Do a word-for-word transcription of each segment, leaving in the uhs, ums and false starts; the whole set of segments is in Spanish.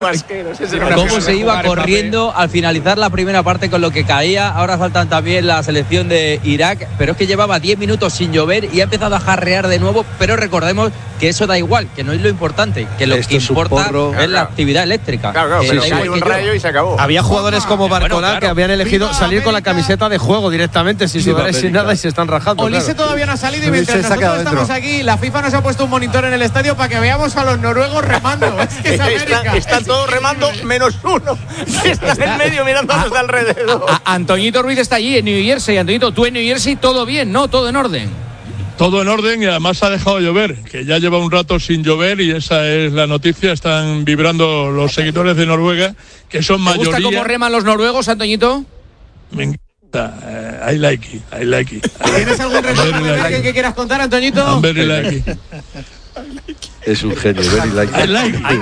Cómo se iba corriendo al finalizar la primera parte con lo que caía. Ahora faltan también la selección de Irak, pero es que llevaba diez minutos sin llover y ha empezado a jarrear de nuevo. Pero recordemos que eso da igual, que no es lo importante, que lo Esto que importa es, es la claro. actividad eléctrica. Claro, claro, pero hay un rayo y se acabó. Había jugadores como Barcolá bueno, claro. que habían elegido Viva salir América. con la camiseta de juego directamente, sin sudar y sin nada, y se están rajando. Olise claro. todavía no ha salido y mientras nosotros estamos dentro. aquí, la FIFA nos ha puesto un monitor en el estadio para que veamos a los noruegos remando. Es que es América. Están, están todos remando menos uno. Está en el medio mirando a los de alrededor. A, a, Antoñito Ruiz está allí en New Jersey. Antoñito, tú en New Jersey, todo bien, ¿no? Todo en orden. Todo en orden y además ha dejado de llover, que ya lleva un rato sin llover y esa es la noticia. Están vibrando los seguidores de Noruega, que son mayoría. ¿Te gusta cómo reman los noruegos, Antoñito? Me encanta. Uh, I like it, I like it. ¿Tienes algún retorno like que quieras contar, Antoñito? I'm very like it. Es un genio, very like I like it.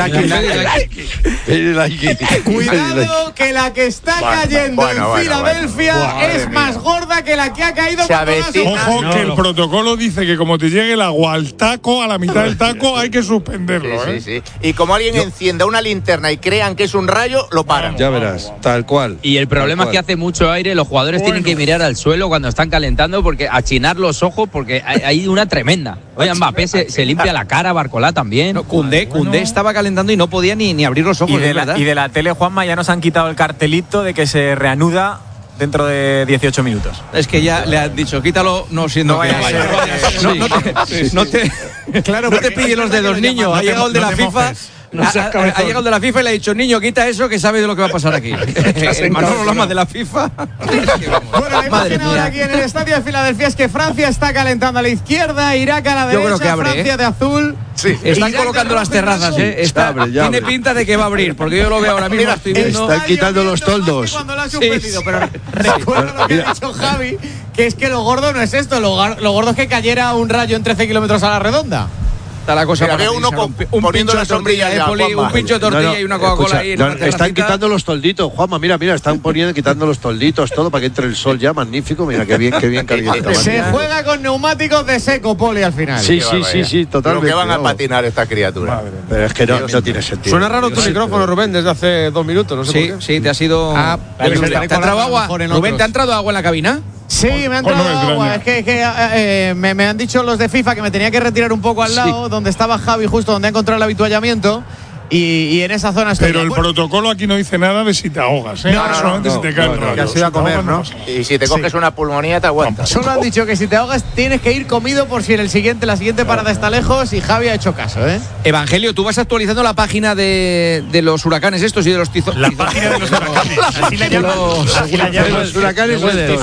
Very like it. Cuidado que la que está bueno, cayendo bueno, en bueno, Filadelfia bueno, bueno. es más gorda que la que ha caído. Ojo no, que el protocolo dice que como te llegue el agua al taco, a la mitad del taco, hay que suspenderlo. Sí, ¿eh? sí, sí. Y como alguien Yo. encienda una linterna y crean que es un rayo, lo paran. Ya verás, tal cual. Y el problema es que hace mucho aire, los jugadores bueno. tienen que mirar al suelo cuando están calentando, porque achinar los ojos, porque hay, hay una tremenda. Oye, Mbappé se, se limpia la cara, Barcolá también. No, Koundé, Koundé bueno. estaba calentando y no podía ni, ni abrir los ojos. Y de, la, y de la tele, Juanma, ya nos han quitado el cartelito de que se reanuda dentro de dieciocho minutos. Es que ya le han dicho, quítalo, no siendo no que vaya. No, no te, no te, claro, no te pille los dedos, niño. Ha llegado el de la FIFA. No ha, ha, ha llegado el de la FIFA y le ha dicho, niño, quita eso que sabes de lo que va a pasar aquí. El Manolo Lama de la FIFA. Bueno, la imagen ahora aquí en el estadio de Filadelfia es que Francia está calentando a la izquierda, Irak a la derecha, Yo creo que abre, Francia ¿eh? de azul. Sí. Están Irak colocando las terrazas, ¿eh? Está, abre, tiene abre. pinta de que va a abrir, porque yo lo veo ahora mismo. Mira, estoy viendo. Están quitando los toldos. Cuando lo ha suspendido, sí. pero recuerda lo que ha dicho Javi, que es que lo gordo no es esto, lo, lo gordo es que cayera un rayo en trece kilómetros a la redonda. La cosa Mira, veo uno con, un poniendo la sombrilla de poli, un pincho de tortilla no, no, y una Coca-Cola ahí. No, están quitando los tolditos, Juanma, mira, mira, están poniendo, quitando los tolditos, todo para que entre el sol ya, magnífico, mira, qué bien, qué bien calienta. Se juega con neumáticos de seco, Poli, al final. Sí, sí, sí, sí, totalmente. Pero que van a patinar esta criatura. Pero es que no, no tiene sentido. Suena raro tu micrófono, Rubén, desde hace dos minutos, no sé sí, por qué. Sí, te ha sido… Ah, ¿te ha entrado agua? Rubén, ¿te ha entrado agua en la cabina? Sí, me han entrado no agua. Es que, que eh, me, me han dicho los de FIFA que me tenía que retirar un poco al lado, sí. donde estaba Javi, justo donde ha encontrado el avituallamiento. Y, y en esa zona estoy. Pero el protocolo aquí no dice nada de si te ahogas, ¿eh? No, no, solamente no, si te cae no, el no, rayo. que has ido a comer, ¿no? Y si te coges sí. una pulmonía, te aguantas. Solo han dicho que si te ahogas tienes que ir comido por si en el siguiente, la siguiente parada está lejos, y Javi ha hecho caso, ¿eh? Evangelio, tú vas actualizando la página de, de los huracanes estos y de los tizos. La página de los huracanes. Así la llaman. Así la llaman. Los huracanes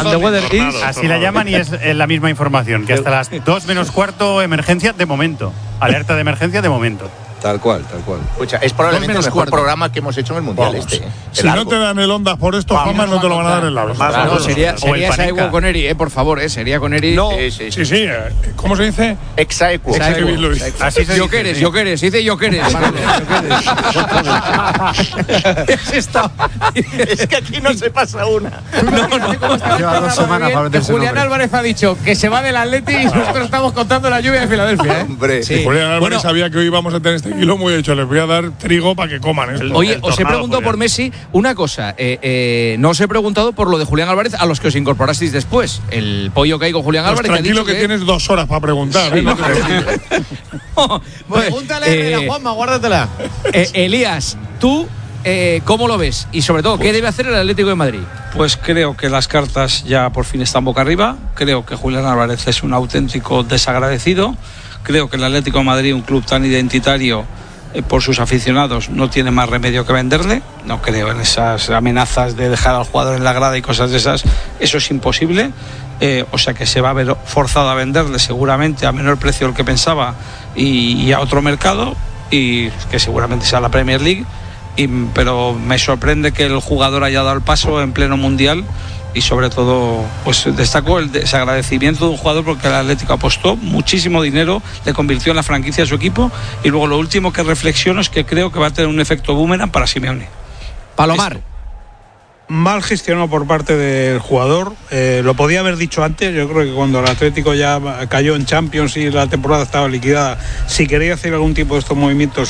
Así la llaman y es la misma información, que hasta las dos menos cuarto emergencia de momento. Alerta de emergencia de momento. Tal cual, tal cual. Escucha, es probablemente el mejor cuarto. programa que hemos hecho en el Mundial. Vamos. este. Si largo. no te dan el Ondas por esto, Juanma, no te lo van a dar en la vez. Claro, no, sería sería Exaequo con Eri, eh, por favor, eh, sería con Eri. No. Sí, sí, sí. sí, sí. ¿Cómo se dice? Exaequo. Así se yo quieres, yo quieres, se dice yo quieres. Es que aquí no se pasa una. No, no. Lleva dos semanas para meterse. Julián Álvarez ha dicho que se va del Atleti y nosotros estamos contando la lluvia de Filadelfia, ¿eh? Hombre. Sí. Julián Álvarez bueno, sabía que hoy íbamos a tener este kilo muy hecho. Les voy a dar trigo para que coman esto. Oye, os he preguntado por Messi una cosa. Eh, eh, no os he preguntado por lo de Julián Álvarez a los que os incorporasteis después. El pollo que hay con Julián pues Álvarez. Tranquilo que, que tienes dos horas para preguntar. Sí, ¿eh? no, no, Pregúntale eh, a Juanma, guárdatela. Eh, Elías, tú… Eh, ¿Cómo lo ves? Y sobre todo, ¿qué debe hacer el Atlético de Madrid? Pues creo que las cartas ya por fin están boca arriba. Creo que Julián Álvarez es un auténtico desagradecido. Creo que el Atlético de Madrid, un club tan identitario eh, por sus aficionados, no tiene más remedio que venderle. No creo en esas amenazas de dejar al jugador en la grada y cosas de esas. Eso es imposible. Eh, o sea que se va a ver forzado a venderle seguramente a menor precio del que pensaba y, y a otro mercado, y que seguramente sea la Premier League. Y, pero me sorprende que el jugador haya dado el paso en pleno mundial, y sobre todo pues destaco el desagradecimiento de un jugador porque el Atlético apostó muchísimo dinero, le convirtió en la franquicia de su equipo, y luego lo último que reflexiono es que creo que va a tener un efecto boomerang para Simeone. Palomar. Esto. Mal gestionado por parte del jugador, eh, lo podía haber dicho antes. Yo creo que cuando el Atlético ya cayó en Champions y la temporada estaba liquidada, si quería hacer algún tipo de estos movimientos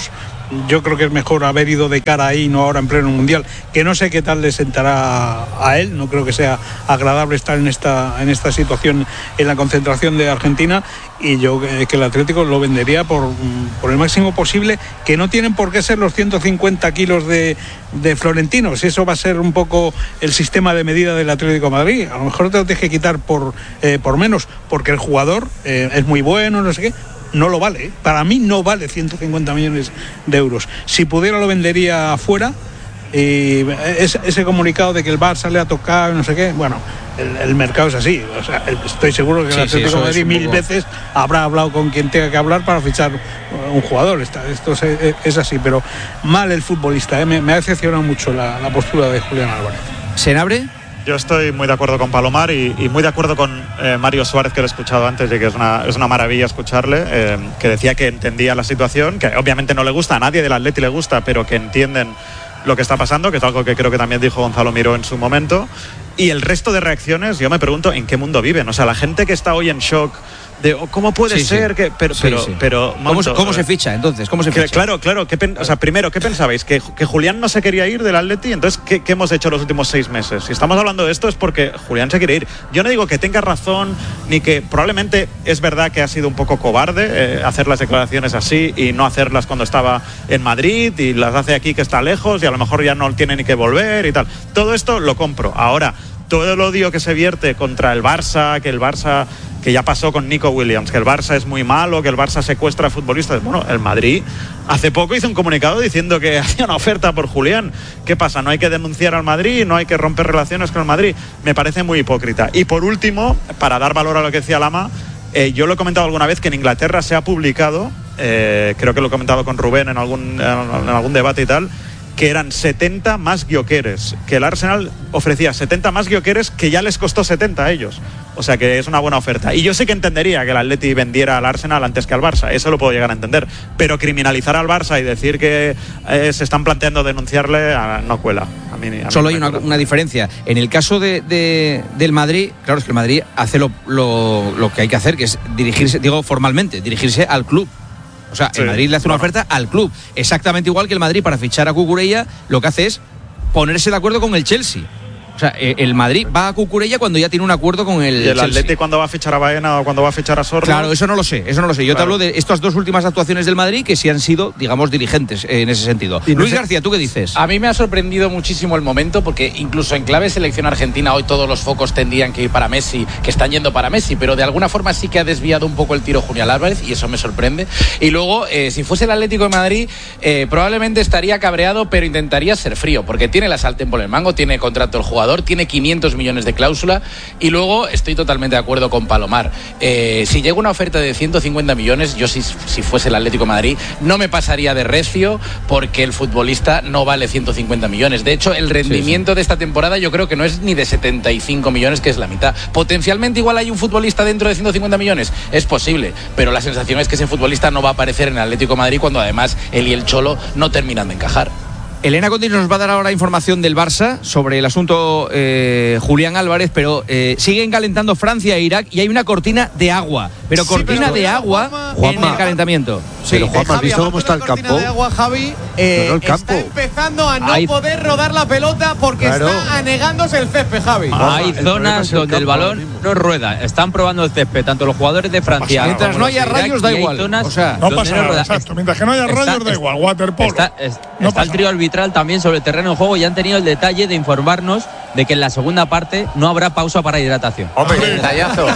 yo creo que es mejor haber ido de cara ahí, no ahora en pleno mundial, que no sé qué tal le sentará a él, no creo que sea agradable estar en esta, en esta situación en la concentración de Argentina, y yo eh, que el Atlético lo vendería por, por el máximo posible, que no tienen por qué ser los ciento cincuenta kilos de, de Florentino, si eso va a ser un poco el sistema de medida del Atlético de Madrid, a lo mejor te lo tienes que quitar por, eh, por menos, porque el jugador eh, es muy bueno, no sé qué, no lo vale, ¿eh? Para mí no vale ciento cincuenta millones de euros. Si pudiera lo vendería afuera. Y ese, ese comunicado de que el Barça le ha tocado, no sé qué, bueno, el, el mercado es así. O sea, estoy seguro que el sí, Atlético de sí, Madrid mil poco... veces habrá hablado con quien tenga que hablar para fichar un jugador. Esto es, es así, pero mal el futbolista, ¿eh? me, me ha decepcionado mucho la, la postura de Julián Álvarez. ¿Senabre? Yo estoy muy de acuerdo con Palomar y, y muy de acuerdo con eh, Mario Suárez, que lo he escuchado antes, de que es una, es una maravilla escucharle, eh, que decía que entendía la situación, que obviamente no le gusta, a nadie del Atleti le gusta, pero que entienden lo que está pasando, que es algo que creo que también dijo Gonzalo Miró en su momento. Y el resto de reacciones, yo me pregunto en qué mundo viven. O sea, la gente que está hoy en shock de oh, cómo puede sí, ser sí. que pero sí, pero, sí. pero ¿Cómo, momento, ¿Cómo se ficha entonces? ¿Cómo se ficha? Que, claro, claro, ¿qué pen, o sea, primero, ¿qué pensabais? ¿Que, que Julián no se quería ir del Atleti? Entonces, ¿qué, ¿qué hemos hecho los últimos seis meses? Si estamos hablando de esto es porque Julián se quiere ir. Yo no digo que tenga razón, ni que probablemente es verdad que ha sido un poco cobarde eh, hacer las declaraciones así y no hacerlas cuando estaba en Madrid, y las hace aquí que está lejos y a lo mejor ya no tiene ni que volver y tal. Todo esto lo compro. Ahora, todo el odio que se vierte contra el Barça, que el Barça, que ya pasó con Nico Williams, que el Barça es muy malo, que el Barça secuestra a futbolistas. Bueno, el Madrid hace poco hizo un comunicado diciendo que hacía una oferta por Julián. ¿Qué pasa? ¿No hay que denunciar al Madrid? ¿No hay que romper relaciones con el Madrid? Me parece muy hipócrita. Y por último, para dar valor a lo que decía Lama, eh, yo lo he comentado alguna vez que en Inglaterra se ha publicado, eh, creo que lo he comentado con Rubén en algún, en algún debate y tal, que eran setenta más Gyökeres, que el Arsenal ofrecía setenta más Gyökeres, que ya les costó setenta a ellos. O sea que es una buena oferta. Y yo sí que entendería que el Atleti vendiera al Arsenal antes que al Barça, eso lo puedo llegar a entender. Pero criminalizar al Barça y decir que eh, se están planteando denunciarle, a, no cuela. A mí, a mí Solo hay una, una diferencia. En el caso de, de, del Madrid, claro, es que el Madrid hace lo, lo, lo que hay que hacer, que es dirigirse, digo formalmente, dirigirse al club. O sea, sí, el Madrid le hace una bueno. oferta al club. Exactamente igual que el Madrid, para fichar a Cucurella, lo que hace es ponerse de acuerdo con el Chelsea. O sea, el Madrid va a Cucurella cuando ya tiene un acuerdo con el ¿Y el Chelsea. Atleti cuando va a fichar a Baena o cuando va a fichar a Sordo? Claro, eso no lo sé, eso no lo sé. Yo claro. te hablo de estas dos últimas actuaciones del Madrid que sí han sido, digamos, diligentes en ese sentido. No Luis sé. García, ¿tú qué dices? A mí me ha sorprendido muchísimo el momento, porque incluso en clave selección argentina hoy todos los focos tendrían que ir para Messi, que están yendo para Messi, pero de alguna forma sí que ha desviado un poco el tiro Julián Álvarez, y eso me sorprende. Y luego, eh, si fuese el Atlético de Madrid, eh, probablemente estaría cabreado, pero intentaría ser frío, porque tiene la sartén por el mango, tiene contrato el jugador, tiene quinientos millones de cláusula, y luego estoy totalmente de acuerdo con Palomar. Eh, si llega una oferta de ciento cincuenta millones, yo si, si fuese el Atlético de Madrid no me pasaría de recio, porque el futbolista no vale ciento cincuenta millones. De hecho, el rendimiento sí, sí. de esta temporada yo creo que no es ni de setenta y cinco millones, que es la mitad. Potencialmente igual hay un futbolista dentro de ciento cincuenta millones, es posible, pero la sensación es que ese futbolista no va a aparecer en el Atlético de Madrid, cuando además él y el Cholo no terminan de encajar. Elena Conti nos va a dar ahora información del Barça sobre el asunto eh, Julián Álvarez, pero eh, siguen calentando Francia e Irak y hay una cortina de agua, pero sí, cortina pero, de agua Juanma, en Juanma, el calentamiento. Sí, pero Juanma, ¿has visto cómo está el campo? De agua, Javi, eh, no, no, el campo. Está empezando a no hay... poder rodar la pelota porque claro. está anegándose el césped, Javi. Ah, hay zonas el donde el balón no rueda, están probando el césped, tanto los jugadores de Francia. Pasa, mientras no haya rayos da igual. O sea, no pasa nada, exacto. Mientras que no haya rayos da igual, waterpolo. Está, es, no está el trío arbitral también sobre el terreno de juego, y han tenido el detalle de informarnos de que en la segunda parte no habrá pausa para hidratación. Hombre, detallazo.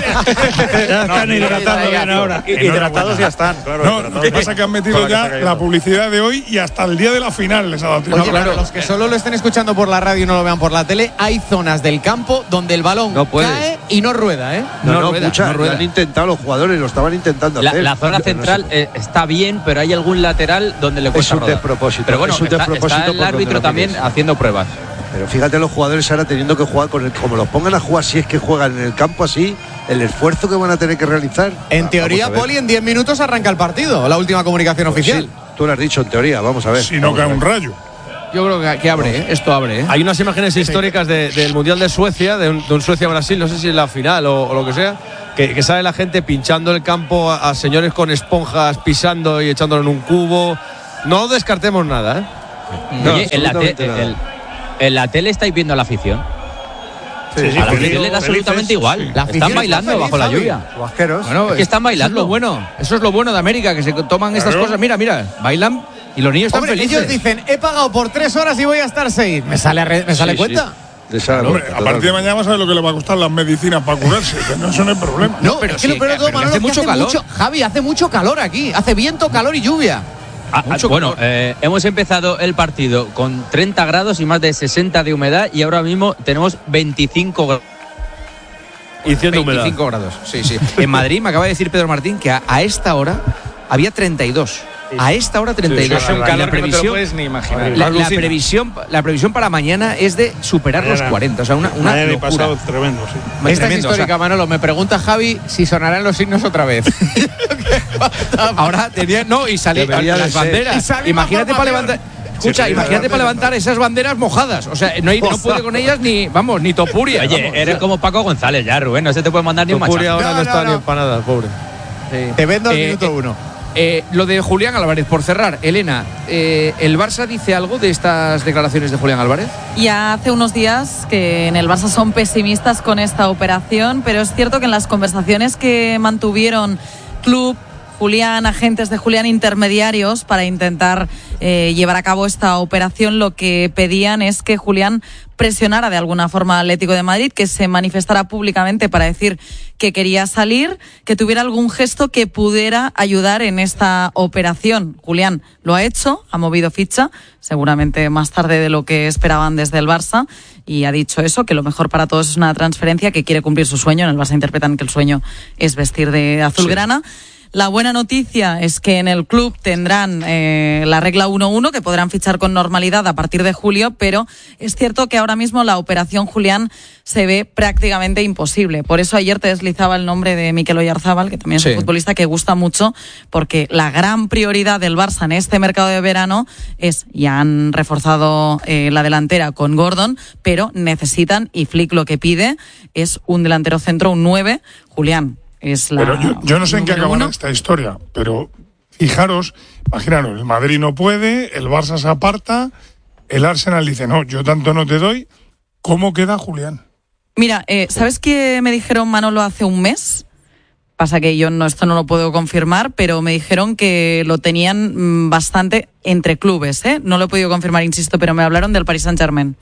Ya están hidratando bien ahora. Hidratados ya están, claro. No, lo que pasa es que han metido ya la publicidad de hoy y hasta el día de la final les ha dado tiempo. Oye, claro, los que solo lo estén escuchando por la radio y no lo vean por la tele, hay zonas del campo donde el balón no cae y no rueda, ¿eh? No, no, no rueda, mucha, no rueda. Lo han intentado los jugadores, lo estaban intentando la, hacer. La zona central no sé. eh, está bien, pero hay algún lateral donde le cuesta rodar. Es un despropósito. Pero bueno, es un está, despropósito está el árbitro también haciendo pruebas. Pero fíjate los jugadores ahora teniendo que jugar con el, como los pongan a jugar, si es que juegan en el campo así, el esfuerzo que van a tener que realizar. En ah, teoría, Poli, en diez minutos arranca el partido, la última comunicación pues oficial. Sí, tú lo has dicho, en teoría, vamos a ver. Si no cae un rayo. Yo creo que, que abre, ¿eh? Esto abre. ¿eh? Hay unas imágenes históricas de, del Mundial de Suecia, de un, de un Suecia-Brasil, no sé si es la final o, o lo que sea, que, que sale la gente pinchando el campo a, a señores con esponjas, pisando y echándolo en un cubo. No descartemos nada, ¿eh? No, Oye, en la, te, el, en la tele estáis viendo a la afición. Sí, sí, a la feliz, afición le da absolutamente igual. Sí. La están bailando feliz, bajo la Javi. lluvia. Guasqueros. Bueno, es que están bailando. Eso es lo bueno. Eso es lo bueno de América, que se toman estas Claro. cosas. Mira, mira, bailan y los niños están Hombre, felices. ellos dicen, he pagado por tres horas y voy a estar seis. ¿Me sale, a re- me sale Sí, cuenta? De Sara, Hombre, a partir de mañana sabe lo que le va a costar las medicinas para curarse. Que no, eso no es problema. No, pero es que sí, lo peor de todo, pero Manolo, hace es que mucho hace calor. mucho- Javi, hace mucho calor aquí. Hace viento, calor y lluvia. Ah, ah, Mucho bueno, calor. eh, hemos empezado el partido con treinta grados y más de sesenta de humedad y ahora mismo tenemos veinticinco grados. Y cien de humedad. veinticinco grados. Sí, sí. En Madrid me acaba de decir Pedro Martín que a, a esta hora había treinta y dos. A esta hora treinta y dos. Es un Y la calor que no te lo previsión- puedes ni imaginar. La, la previsión, la previsión para mañana es de superar los Mañana. cuarenta. O sea, una, una Mañana y locura. pasado tremendo, sí. Esta es Tremendo, o sea, histórica, Manolo. Me pregunta Javi si sonarán los himnos otra vez. ahora tenía. No, y salían Debería de las ser. banderas. Y sale Imagínate más para formación. levantar. Escucha, Sí, sí, imagínate sí, para levantar esas banderas mojadas. O sea, no, hay, no puede con ellas ni, vamos, ni Topuria. Oye, vamos. eres como Paco González ya, Rubén. No se te puede mandar ni un Topuria machazo. ahora no, No, está no, ni no. empanada, pobre. Te vendo el Eh, minuto eh, uno. Eh, lo de Julián Álvarez, por cerrar, Elena, eh, ¿el Barça dice algo de estas declaraciones de Julián Álvarez? Ya hace unos días que en el Barça son pesimistas con esta operación, pero es cierto que en las conversaciones que mantuvieron club, Julián, agentes de Julián intermediarios para intentar eh, llevar a cabo esta operación, lo que pedían es que Julián presionara de alguna forma al Atlético de Madrid, que se manifestara públicamente para decir que quería salir, que tuviera algún gesto que pudiera ayudar en esta operación. Julián lo ha hecho, ha movido ficha, seguramente más tarde de lo que esperaban desde el Barça, y ha dicho eso, que lo mejor para todos es una transferencia, que quiere cumplir su sueño. En el Barça interpretan que el sueño es vestir de azulgrana. Sí. La buena noticia es que en el club tendrán eh, la regla uno uno, que podrán fichar con normalidad a partir de julio, pero es cierto que ahora mismo la operación Julián se ve prácticamente imposible. Por eso ayer te deslizaba el nombre de Mikel Oyarzábal, que también es sí. un futbolista que gusta mucho, porque la gran prioridad del Barça en este mercado de verano es, ya han reforzado eh, la delantera con Gordon, pero necesitan, y Flick lo que pide es un delantero centro, un nueve, Julián. Es la pero yo, yo no sé en qué acabará uno. esta historia, pero fijaros, imaginaros, el Madrid no puede, el Barça se aparta, el Arsenal dice, no, yo tanto no te doy. ¿Cómo queda Julián? Mira, eh, ¿sabes qué me dijeron, Manolo, hace un mes? Pasa que yo no, esto no lo puedo confirmar, pero me dijeron que lo tenían bastante entre clubes, ¿eh? No lo he podido confirmar, insisto, pero me hablaron del Paris Saint-Germain.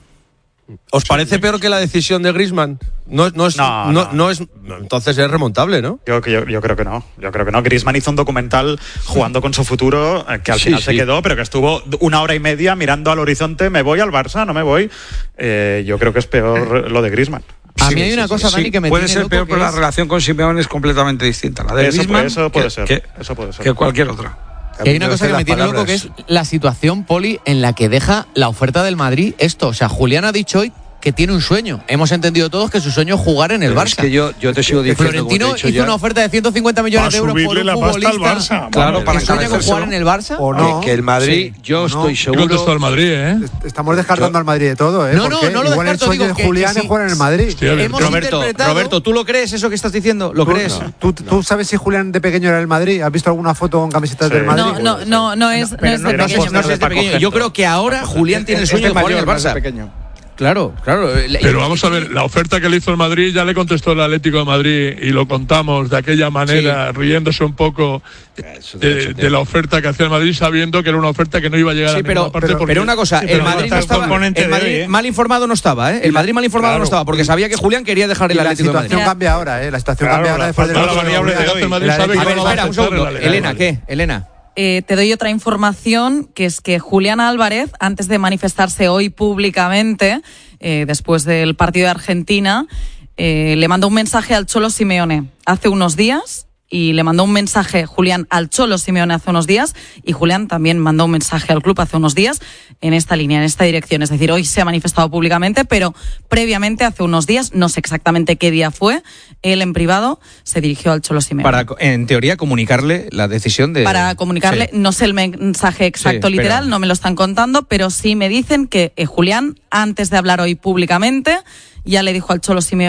¿Os parece peor que la decisión de Griezmann? No, no, es, No, no, no. no es. Entonces es remontable, ¿no? Yo, yo, yo creo que no. Yo creo que no. Griezmann hizo un documental jugando con su futuro, eh, que al Sí, final sí. se quedó, pero que estuvo una hora y media mirando al horizonte. ¿Me voy al Barça? ¿No me voy? Eh, yo creo que es peor lo de Griezmann. A Sí, mí hay sí, una sí, cosa, sí. Dani, que me puede tiene ser loco, peor, que pero la es- relación con Simeone es completamente distinta. La de Eso- Griezmann eso puede que- ser, que, eso puede ser. que cualquier otra. Que hay una cosa que me tiene loco, que es la situación, Poli, en la que deja la oferta del Madrid esto. O sea, Julián ha dicho hoy que tiene un sueño. Hemos entendido todos que su sueño es jugar en el Pero Barça. es que yo, yo te sigo diciendo. Florentino como te he hizo dicho una ya, oferta de ciento cincuenta millones Para de euros por subirle un la pasta al futbolista Barça. Claro, Vamos, para que sueña con encarecerse. jugar en el Barça. ¿O que- no? que el Madrid, Sí. yo ¿O no? estoy ¿Qué seguro. contestó el Madrid, eh? Estamos descartando al Madrid de todo, ¿eh? No, no, Porque no lo igual el descarto, sueño digo de que- Julián que es sí. jugar en el Madrid. Hostia, Hemos Roberto, interpretado- Roberto, ¿tú lo crees eso que estás diciendo? ¿Lo ¿Tú, crees? ¿tú, tú sabes si Julián de pequeño era el Madrid? ¿Has visto alguna foto con camisetas Sí. del Madrid? No, no, no, no es, no Pero es no, de no, pequeño. sé- no sé si es de pequeño. Yo creo que ahora Julián tiene el Es sueño de de jugar en mayor, el no es de Barça. pequeño. Claro, claro. Pero vamos a ver, la oferta que le hizo el Madrid ya le contestó el Atlético de Madrid y lo contamos de aquella manera, riéndose un poco de, de la oferta que hacía el Madrid, sabiendo que era una oferta que no iba a llegar Sí, a pero, ninguna parte. pero, porque- pero una cosa, Sí, el pero Madrid, está no el estaba, componente el de Madrid hoy, ¿eh? mal informado no estaba, ¿eh? El Madrid mal informado Claro. no estaba, porque sabía que Julián quería dejar el Y la Atlético de Madrid. situación cambia ahora, ¿eh? La situación Claro, cambia ahora la después del falta otro la variable mundial. de hoy. El Madrid El sabe Atlético- A ver, no lo va espera, un aceptar segundo. en la Liga. Elena, ¿qué? Elena. Eh, te doy otra información, que es que Julián Álvarez, antes de manifestarse hoy públicamente, eh, después del partido de Argentina, eh, le mandó un mensaje al Cholo Simeone hace unos días, y le mandó un mensaje Julián al Cholo Simeone hace unos días, y Julián también mandó un mensaje al club hace unos días en esta línea, en esta dirección. Es decir, hoy se ha manifestado públicamente, pero previamente, hace unos días, no sé exactamente qué día fue, él en privado se dirigió al Cholo Simeone. Para, en teoría, comunicarle la decisión de. Para comunicarle, Sí. no sé el mensaje exacto Sí, literal, pero- no me lo están contando, pero sí me dicen que eh, Julián, antes de hablar hoy públicamente, ya le dijo al Cholo Simeone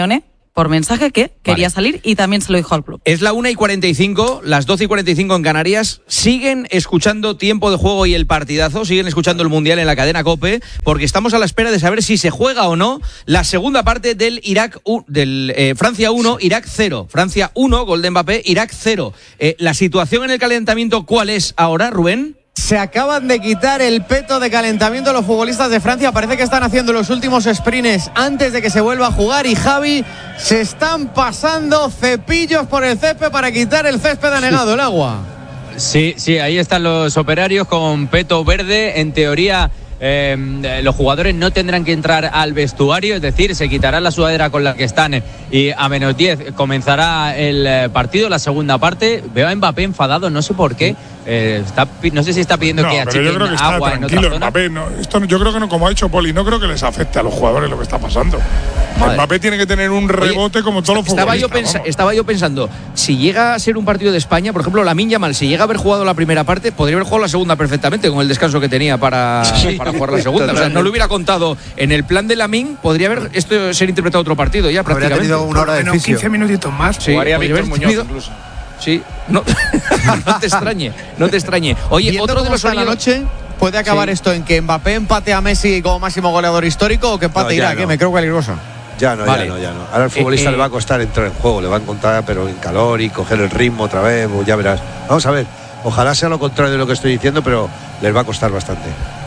por mensaje que quería Vale. salir y también se lo dijo al club. Es la una y cuarenta y cinco, las doce y cuarenta y cinco en Canarias. Siguen escuchando Tiempo de Juego y el partidazo, siguen escuchando el Mundial en la cadena COPE, porque estamos a la espera de saber si se juega o no la segunda parte del Irak u, del eh, Francia uno, Irak cero. Francia uno, gol de Mbappé, Irak cero. Eh, ¿La situación en el calentamiento cuál es ahora, Rubén? Se acaban de quitar el peto de calentamiento los futbolistas de Francia. Parece que están haciendo los últimos sprints antes de que se vuelva a jugar. Y Javi, se están pasando cepillos por el césped para quitar el césped anegado, el agua. Sí, sí, ahí están los operarios con peto verde. En teoría, eh, los jugadores no tendrán que entrar al vestuario, es decir, se quitará la sudadera con la que están y a menos diez comenzará el partido, la segunda parte. Veo a Mbappé enfadado, no sé por qué. Eh, está, no sé si está pidiendo no, que pero yo creo que está agua en tranquilo, otra zona. Mbappé, no, esto, yo creo que no, como ha dicho Poli, no creo que les afecte a los jugadores lo que está pasando. Madre. Mbappé tiene que tener un rebote Oye, como todos los estaba futbolistas. Yo pensa, estaba yo pensando, si llega a ser un partido de España, por ejemplo, Lamine Yamal, si llega a haber jugado la primera parte, podría haber jugado la segunda perfectamente con el descanso que tenía para, sí, para jugar la segunda. O sea, no lo hubiera contado en el plan de Lamine, podría haber esto ser interpretado otro partido ya prácticamente. Habría tenido una hora de fisio. quince minutitos más. Sí, Jugaría Víctor Muñoz tenido, incluso. Sí, no, no te extrañe, no te extrañe. Oye, Viendo otro de los sonidos, la noche puede acabar sí. esto en que Mbappé empate a Messi como máximo goleador histórico o que empate no, Irak, no. ¿eh? Me creo peligrosa. Ya no, vale. ya no, ya no. Ahora al futbolista eh, le va a costar entrar en juego, le va a encontrar pero en calor y coger el ritmo otra vez, pues ya verás. Vamos a ver, ojalá sea lo contrario de lo que estoy diciendo, pero les va a costar bastante.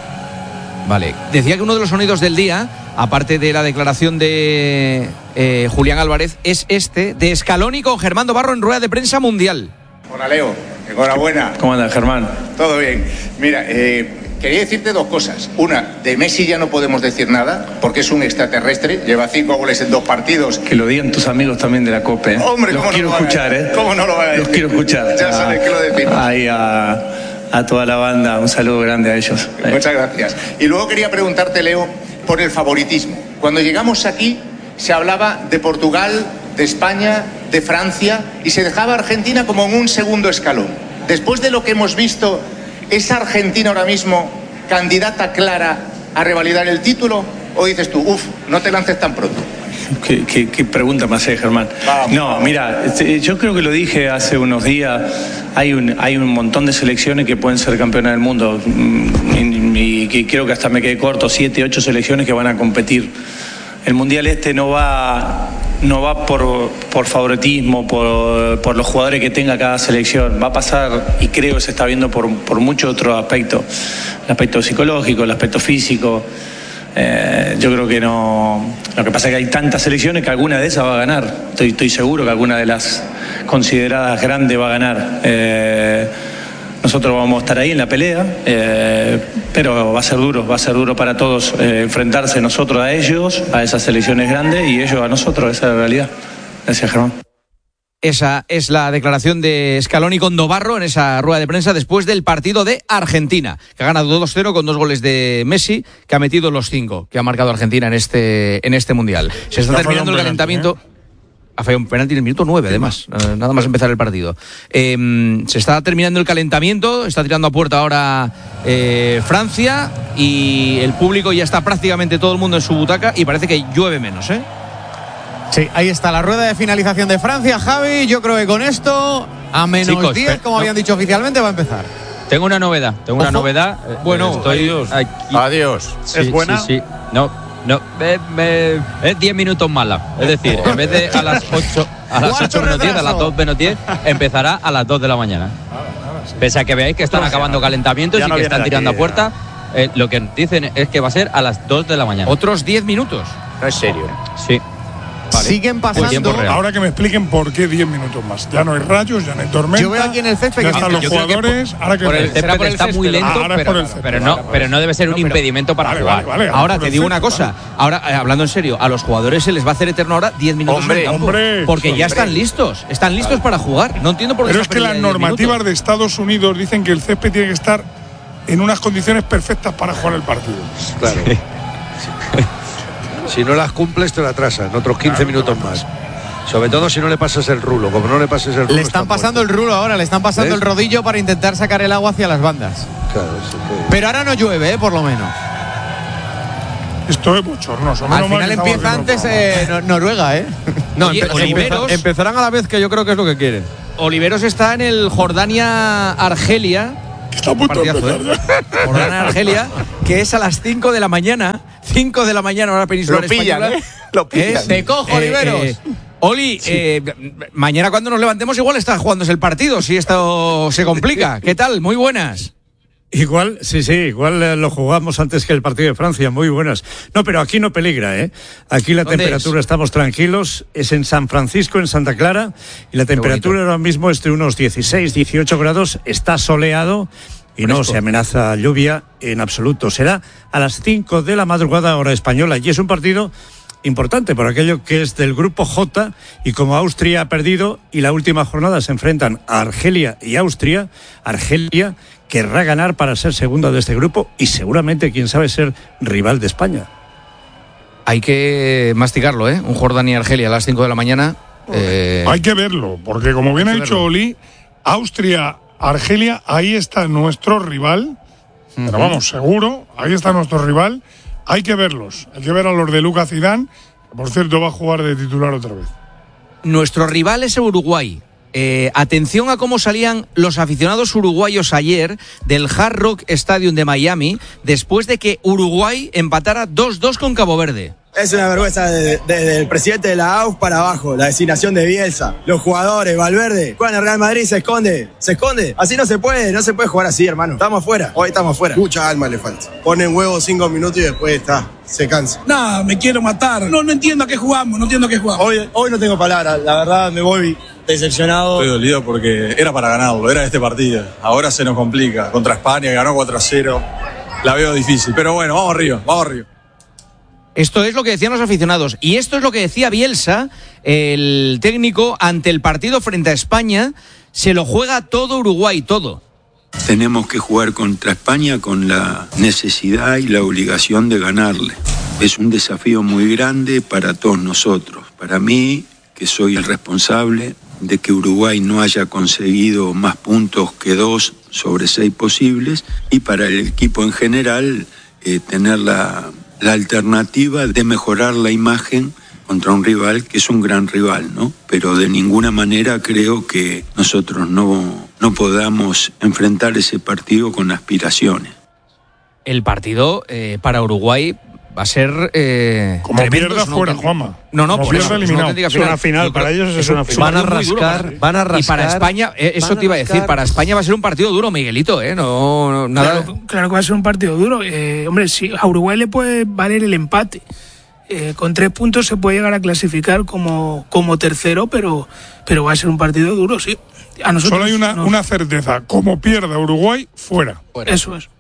Vale, decía que uno de los sonidos del día, aparte de la declaración de eh, Julián Álvarez, es este de Scaloni con Germán Barro en rueda de prensa mundial. Hola Leo, enhorabuena. ¿Cómo andas, Germán? Todo bien. Mira, eh, quería decirte dos cosas. Una, de Messi ya no podemos decir nada, porque es un extraterrestre, lleva cinco goles en dos partidos. Que lo digan tus amigos también de la COPE. ¿eh? Hombre, los ¿cómo quiero no escuchar, ¿eh? ¿Cómo no lo van a decir? Los quiero escuchar. Ya sabes que lo decimos. Ahí a, a toda la banda, un saludo grande a ellos. Muchas gracias. Y luego quería preguntarte, Leo, por el favoritismo. Cuando llegamos aquí, se hablaba de Portugal, de España, de Francia, y se dejaba a Argentina como en un segundo escalón. Después de lo que hemos visto, ¿es Argentina ahora mismo candidata clara a revalidar el título? ¿O dices tú, uff, no te lances tan pronto? ¿Qué, qué, qué pregunta me hace, Germán? Vamos, no, vamos. Mira, yo creo que lo dije hace unos días, hay un, hay un montón de selecciones que pueden ser campeonas del mundo y, y creo que hasta me quedé corto, siete, ocho selecciones que van a competir. El Mundial este no va, no va por, por favoritismo, por, por los jugadores que tenga cada selección. Va a pasar, y creo que se está viendo por, por muchos otros aspectos. El aspecto psicológico, el aspecto físico. Eh, yo creo que no. Lo que pasa es que hay tantas selecciones que alguna de esas va a ganar. Estoy, estoy seguro que alguna de las consideradas grandes va a ganar. Eh, nosotros vamos a estar ahí en la pelea, eh, pero va a ser duro, va a ser duro para todos eh, enfrentarse nosotros a ellos, a esas selecciones grandes y ellos a nosotros, esa es la realidad. Gracias, Germán. Esa es la declaración de Scaloni con Novarro en esa rueda de prensa después del partido de Argentina, que ha ganado dos cero con dos goles de Messi, que ha metido los cinco que ha marcado Argentina en este, en este Mundial. Se está terminando el calentamiento. ¿eh? Ha fallado un penalti en el minuto nueve, además, eh, nada más empezar el partido. Eh, se está terminando el calentamiento, está tirando a puerta ahora eh, Francia y el público ya está prácticamente todo el mundo en su butaca y parece que llueve menos, ¿eh? Sí, ahí está la rueda de finalización de Francia, Javi. Yo creo que con esto, a menos Chicos, diez, como no. habían dicho oficialmente, va a empezar. Tengo una novedad, tengo Ojo. una novedad. Bueno, estoy adiós. Aquí. Adiós. Sí, ¿Es buena? Sí, sí. No, no, eh, eh, es diez minutos mala. Es decir, en vez de a las ocho, a las ocho menos diez, a las dos menos diez, empezará a las dos de la mañana. Pese a que veáis que están no, acabando no. calentamientos y no que están tirando aquí, a puerta, eh, lo que dicen es que va a ser a las dos de la mañana. Otros diez minutos. No es serio. Sí. Vale. Siguen pasando. Ahora que me expliquen por qué diez minutos más. Ya no hay rayos, ya no hay tormenta. Yo veo aquí en el césped ya que están los jugadores. Que por, ahora que por el césped por el está césped, muy lento, ahora pero, por el pero, no, pero no debe ser un no, impedimento para vale, jugar. Vale, vale, ahora te digo una cosa. Vale. Ahora, eh, hablando en serio, a los jugadores se les va a hacer eterno ahora diez minutos hombre, en el campo, hombre, porque hombre. ya están listos. Están listos vale. para jugar. No entiendo por qué. Pero es que las normativas de Estados Unidos dicen que el césped tiene que estar en unas condiciones perfectas para jugar el partido. Claro. Sí. Si no las cumples, te la atrasan. Otros quince claro, minutos más. Sobre todo si no le pasas el rulo. Como no le pases el rulo. Le están pasando muerto. el rulo ahora, le están pasando ¿ves? el rodillo para intentar sacar el agua hacia las bandas. Claro, sí que... Pero ahora no llueve, ¿eh? Por lo menos. Esto es bochornoso. Al final empieza antes eh, Noruega, ¿eh? No, Oye, empe- Oliveros- empeza- empezarán a la vez, que yo creo que es lo que quieren. Oliveros está en el Jordania-Argelia. Está a punto de empezar ¿eh? Jordania-Argelia, que es a las cinco de la mañana. cinco de la mañana, hora peninsular Lo pillan, española. ¿eh? Lo pillan. Te cojo, Oliveros. Oli, eh, mañana cuando nos levantemos igual está jugándose el partido, si esto se complica. ¿Qué tal? Muy buenas. Igual, sí, sí, igual eh, lo jugamos antes que el partido de Francia, muy buenas. No, pero aquí no peligra, ¿eh? Aquí la ¿Dónde temperatura, es? estamos tranquilos, es en San Francisco, en Santa Clara, y la temperatura ahora mismo es de unos dieciséis, dieciocho grados, está soleado y no se amenaza lluvia en absoluto. Será a las cinco de la madrugada hora española y es un partido importante por aquello que es del grupo J, y como Austria ha perdido y la última jornada se enfrentan a Argelia y Austria, Argelia querrá ganar para ser segunda de este grupo y seguramente, quién sabe, ser rival de España. Hay que masticarlo, ¿eh? Un Jordania-Argelia a las cinco de la mañana. Eh... Hay que verlo, porque como bien ha dicho Oli, Austria, Argelia, ahí está nuestro rival. Uh-huh. Pero vamos, seguro, ahí está nuestro rival. Hay que verlos, hay que ver a los de Lucas Zidane, que por cierto va a jugar de titular otra vez. Nuestro rival es Uruguay. Eh, atención a cómo salían los aficionados uruguayos ayer del Hard Rock Stadium de Miami después de que Uruguay empatara dos dos con Cabo Verde. Es una vergüenza desde de, el presidente de la A U F para abajo, la designación de Bielsa, los jugadores, Valverde, juegan el Real Madrid, se esconde, se esconde. Así no se puede, no se puede jugar así, hermano. Estamos afuera, hoy estamos afuera. Mucha alma le falta. Ponen huevo cinco minutos y después está, se cansa. Nada, me quiero matar. No, no entiendo a qué jugamos, no entiendo a qué jugamos. Hoy, hoy no tengo palabras, la verdad me voy decepcionado. Estoy dolido porque era para ganarlo, era este partido. Ahora se nos complica. Contra España ganó cuatro a cero. La veo difícil, pero bueno, vamos arriba, vamos arriba. Esto es lo que decían los aficionados y esto es lo que decía Bielsa, el técnico, ante el partido frente a España. Se lo juega todo Uruguay, todo. Tenemos que jugar contra España con la necesidad y la obligación de ganarle. Es un desafío muy grande para todos nosotros. Para mí, que soy el responsable de que Uruguay no haya conseguido más puntos que dos sobre seis posibles, y para el equipo en general, eh, tener la... la alternativa de mejorar la imagen contra un rival que es un gran rival, ¿no? Pero de ninguna manera creo que nosotros no, no podamos enfrentar ese partido con aspiraciones. El partido eh, para Uruguay va a ser eh, como tremendo, pierda fuera, no, Juanma. No, no, como por eso, eliminado. es una, es una final, para ellos es una final. Van a rascar, van a rascar. Y para España, eh, eso te iba a decir, para España va a ser un partido duro, Miguelito, ¿eh? No, no nada. Claro, claro que va a ser un partido duro. Eh, hombre, sí, a Uruguay le puede valer el empate. Eh, con tres puntos se puede llegar a clasificar como, como tercero, pero, pero va a ser un partido duro, sí. A nosotros, solo hay una, no. una certeza, como pierda Uruguay, fuera. fuera. Eso es.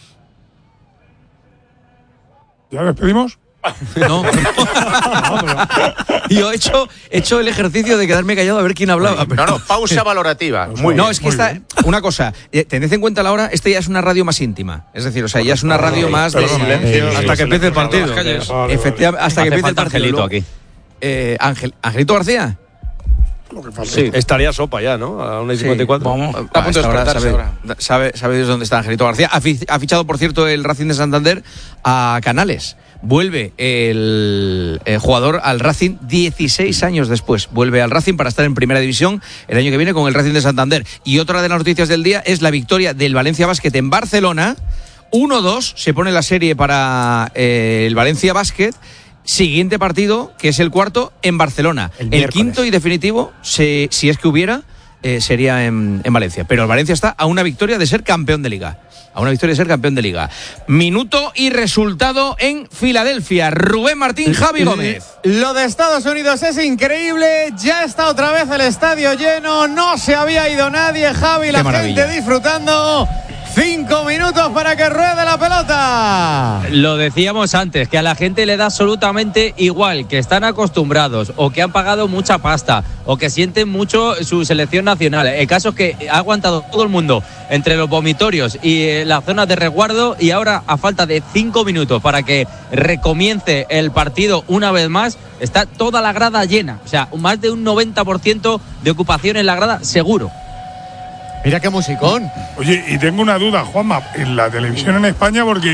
¿Ya despedimos? No, no, pero yo he hecho, he hecho el ejercicio de quedarme callado a ver quién hablaba. No, no, pausa valorativa. Muy no, bien, es que esta, bien. Una cosa, eh, tened en cuenta la hora, esta ya es una radio más íntima. Es decir, o sea, ya es una radio sí, más de silencio, hasta que empiece el partido. Efectivamente, hasta que empiece el partido. Angelito aquí. Eh, Ángel, Angelito García. Sí, estaría sopa ya, ¿no? A una y cincuenta y cuatro. Sí. Vamos, a punto de despertarse ahora. Sabe, sabe dónde está Angelito García. Ha, fi, ha fichado, por cierto, el Racing de Santander a Canales. Vuelve el, el jugador al Racing dieciséis años después. Vuelve al Racing para estar en Primera División el año que viene con el Racing de Santander. Y otra de las noticias del día es la victoria del Valencia Basket en Barcelona. uno dos se pone la serie para eh, el Valencia Basket. Siguiente partido, que es el cuarto, en Barcelona. El, el quinto y definitivo, se, si es que hubiera, eh, sería en, en Valencia. Pero el Valencia está a una victoria de ser campeón de Liga. A una victoria de ser campeón de Liga. Minuto y resultado en Filadelfia. Rubén Martín, Javi Gómez. Lo de Estados Unidos es increíble. Ya está otra vez el estadio lleno. No se había ido nadie, Javi. La gente disfrutando. Cinco minutos para que ruede la pelota. Lo decíamos antes, que a la gente le da absolutamente igual, que están acostumbrados o que han pagado mucha pasta o que sienten mucho su selección nacional. El caso es que ha aguantado todo el mundo entre los vomitorios y las zonas de resguardo, y ahora, a falta de cinco minutos para que recomience el partido una vez más, está toda la grada llena. O sea, más de un noventa por ciento de ocupación en la grada seguro. Mira qué musicón. Oye, y tengo una duda, Juanma, en la televisión en España, porque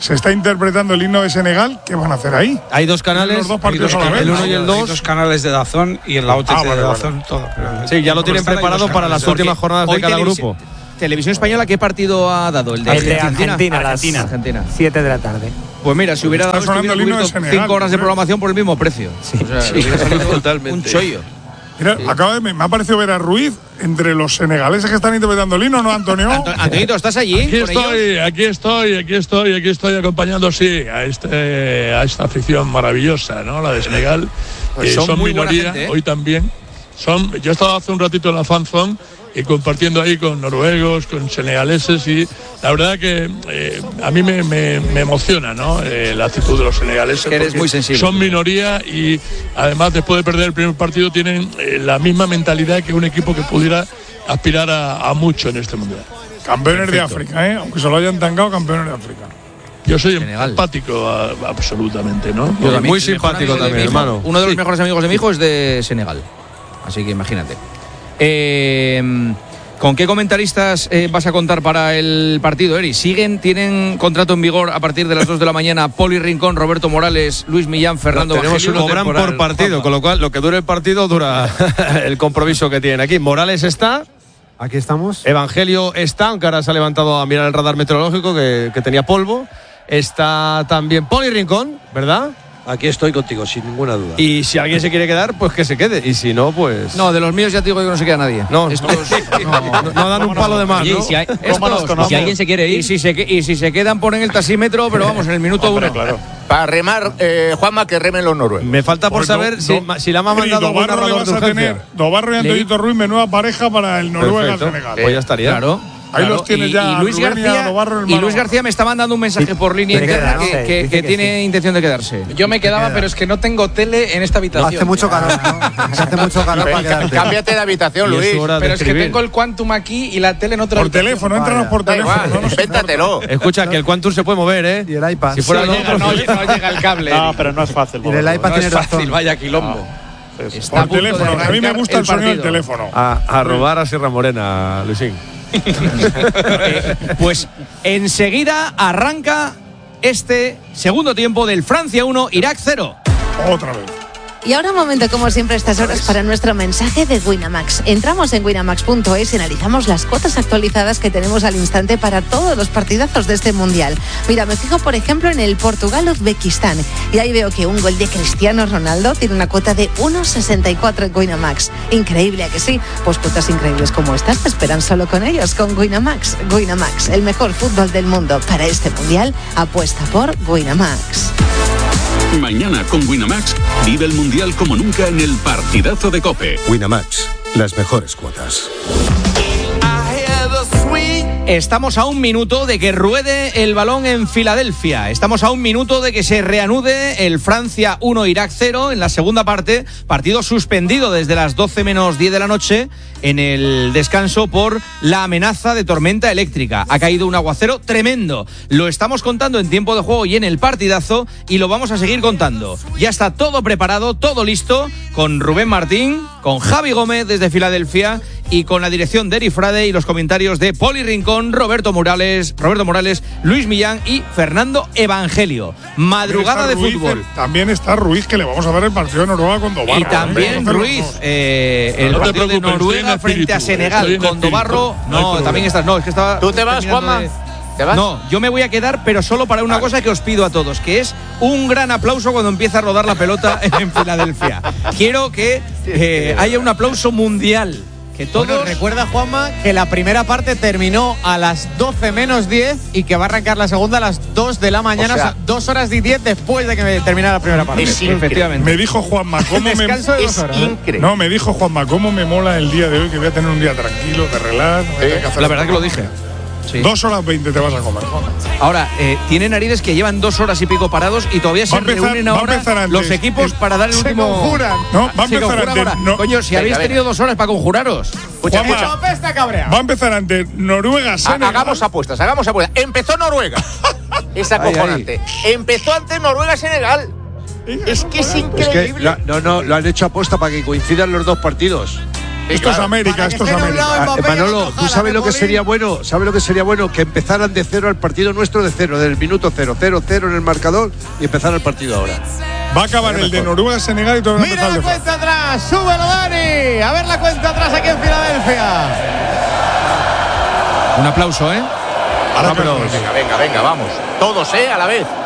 se está interpretando el himno de Senegal, ¿qué van a hacer ahí? Hay dos canales, los dos partidos dos, a la vez. el uno y el dos. Hay dos canales de Dazón y en la O T T Ah, vale, de vale. Dazón todo. Pero, Sí, ya lo tienen preparado para las últimas jornadas de cada grupo. Televisión Española, ¿qué partido ha dado? El de, El de Argentina. Argentina, a las Argentina. Argentina. siete de la tarde. Pues mira, si hubiera Está dado sonando el himno de cubierto Senegal, cinco horas de creo. programación por el mismo precio. Sí, o sea, Sí, hubiera salido totalmente. un chollo. Mira, acaba de, me, me ha parecido ver a Ruiz entre los senegaleses que están interpretando el himno, ¿no, Antonio? Anto- Antonito, ¿estás allí? Aquí con estoy, ellos? aquí estoy, aquí estoy, aquí estoy acompañando, sí, a, este, a esta afición maravillosa, ¿no? La de Senegal. Pues Eh, son son muy buena minoría, gente, ¿eh? hoy también. Son, yo he estado hace un ratito en la fan zone y compartiendo ahí con noruegos, con senegaleses, y la verdad que eh, a mí me, me, me emociona, ¿no? Eh, la actitud de los senegaleses. Que eres porque muy sensible. Son minoría y además después de perder el primer partido tienen eh, la misma mentalidad que un equipo que pudiera aspirar a, a mucho en este mundial. Campeones de Perfecto. África, ¿eh? Aunque se lo hayan tangado, campeones de África. Yo soy Senegal. empático a- absolutamente, ¿no? Yo también. Muy El mejor simpático amigo de también, mi hijo- hermano. Uno de los Sí. mejores amigos de mi hijo es de Senegal. Así que imagínate. Eh, ¿Con qué comentaristas eh, vas a contar para el partido, Eri? ¿Siguen, tienen contrato en vigor a partir de las dos de la mañana Poli Rincón, Roberto Morales, Luis Millán, Fernando Tenemos Evangelio? uno cobran por partido, con lo cual lo que dure el partido dura el compromiso que tienen aquí. Morales está, Aquí estamos. Evangelio está, aunque ahora se ha levantado a mirar el radar meteorológico que, que tenía polvo. Está también Poli Rincón, ¿verdad? Aquí estoy contigo, sin ninguna duda. Y si alguien se quiere quedar, pues que se quede. Y si no, pues. No, de los míos ya te digo que no se queda nadie. No, Estos, no, no, no dan un palo de más, Oye, ¿no? y si, hay- estos- y si alguien se quiere ir. y si se, y si se quedan, ponen el taxímetro, pero vamos, en el minuto uno. Para remar, eh, Juanma, que remen los noruegos. Me falta por Pues do- saber si, do- si la me ha Eri, mandado algún Dobarro le narrador vas de a urgencia. tener. Dobarro y Antonito Ruiz, menuda pareja para el Perfecto. Noruega-Senegal. Pues ya estaría. Claro. Ahí claro. los tienes y, ya, y Luis Rubén y a García, Dobarro en el y mano. Luis García me está mandando un mensaje por línea Tiene que interna que, quedarse, que- dice que que tiene sí. intención de quedarse. Yo me quedaba, queda. pero es que no tengo tele en esta habitación. Hace mucho calor, ¿no? Hace mucho calor para quedarte. Cámbiate de habitación, Y es Luis. hora de Pero es que escribir. tengo el Quantum aquí y la tele en otra Por habitación. teléfono, entranos Vaya. por Da teléfono. igual, no nos invéntatelo. Escucha, que el Quantum se puede mover, ¿eh? Y el iPad. Si fuera No el llega, otro. no, llega- no llega el cable. No, Eric. pero no es fácil. Y en el moverlo. iPad No es tienes fácil, razón. vaya quilombo. Está a Por punto de teléfono. A mí me arrancar gusta el sonido del partido. teléfono. A, a robar a Sierra Morena, Luisín. Eh, pues enseguida arranca este segundo tiempo del Francia uno, Irak cero. Otra vez. Y ahora un momento, como siempre, a estas horas para nuestro mensaje de Winamax. Entramos en winamax punto es y analizamos las cuotas actualizadas que tenemos al instante para todos los partidazos de este Mundial. Mira, me fijo, por ejemplo, en el Portugal-Uzbekistán. Y ahí veo que un gol de Cristiano Ronaldo tiene una cuota de uno sesenta y cuatro en Winamax. Increíble, ¿a que sí? Pues cuotas increíbles como estas te esperan solo con ellos, con Winamax. Winamax, el mejor fútbol del mundo. Para este Mundial, apuesta por Winamax. Mañana con Winamax vive el Mundial como nunca en el partidazo de COPE. Winamax, las mejores cuotas. Estamos a un minuto de que ruede el balón en Filadelfia. Estamos a un minuto de que se reanude el Francia uno, Irak cero en la segunda parte. Partido suspendido desde las doce menos diez de la noche en el descanso por la amenaza de tormenta eléctrica. Ha caído un aguacero tremendo. Lo estamos contando en tiempo de juego y en el partidazo y lo vamos a seguir contando. Ya está todo preparado, todo listo con Rubén Martín, con Javi Gómez desde Filadelfia y con la dirección de Eri Frade y los comentarios de Poli Rincón, Roberto Morales, Roberto Morales, Luis Millán y Fernando Evangelio. Madrugada de Ruiz, fútbol. eh, También está Ruiz, que le vamos a ver el partido de Noruega con Dobarro. Y también Ruiz, eh, el No te partido de preocupes, Noruega estoy en frente a espíritu, Senegal estoy en con Dobarro. espíritu, no hay No, problema. también estás. No, es que estaba. ¿Tú te vas, terminando Juanma? de- ¿Te vas? No, yo me voy a quedar, pero solo para una cosa que os pido a todos, que es un gran aplauso cuando empieza a rodar la pelota en Filadelfia. Quiero que eh, haya un aplauso mundial. Que todos. Bueno, recuerda, Juanma, que la primera parte terminó a las doce menos diez y que va a arrancar la segunda a las dos de la mañana, O o sea, sea, dos horas y diez después de que terminara la primera parte. Es increíble. Efectivamente. Me dijo Juanma, ¿cómo me Descanso de dos Es horas. ¿eh? increíble. No, me dijo Juanma, ¿cómo me mola el día de hoy? Que voy a tener un día tranquilo, de relax. no voy a tener que hacer La verdad que lo dije. Sí. Dos horas veinte te vas a comer, Juanma. Ahora, eh, tienen narices que llevan dos horas y pico parados y todavía se Va a empezar- reúnen va a ahora empezar antes. los equipos Es- para dar el se último. conjuran. No, va a Se empezar conjuran antes. ahora. No. Coño, si Venga, habéis venga. tenido dos horas para conjuraros. Escucha, Juanma, escucha. ¡Tope está cabreado! Va a empezar antes Noruega, Ha- Senegal. Hagamos apuestas, hagamos apuestas. Empezó Noruega. Es acojonante. Empezó antes Noruega-Senegal. Es que es Es que increíble. la- no, no, lo han hecho aposta para que coincidan los dos partidos. Esto es América, esto es América. Ah, Manolo, ¿tú sabes lo que sería bueno? ¿Sabes lo que sería bueno? Que empezaran de cero el partido nuestro de cero, del minuto cero, cero, cero en el marcador y empezar el partido ahora. Va a acabar el de Noruega, Senegal y todo el Mira la cuenta atrás, súbelo Dani. A ver la cuenta atrás aquí en Filadelfia. Un aplauso, ¿eh? Ahora, pero, venga, venga, venga, vamos. Todos, ¿eh? A la vez.